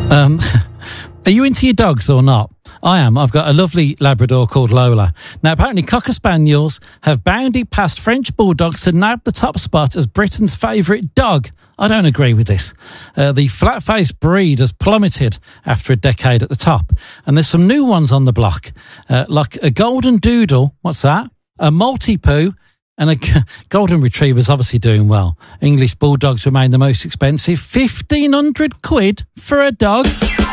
Are you into your dogs or not? I am. I've got a lovely Labrador called Lola. Now, apparently Cocker Spaniels have bounded past French Bulldogs to nab the top spot as Britain's favourite dog. I don't agree with this. The flat-faced breed has plummeted after a decade at the top. And there's some new ones on the block, like a golden doodle. What's that? A Maltipoo. And a golden retriever's obviously doing well. English Bulldogs remain the most expensive. 1,500 quid for a dog.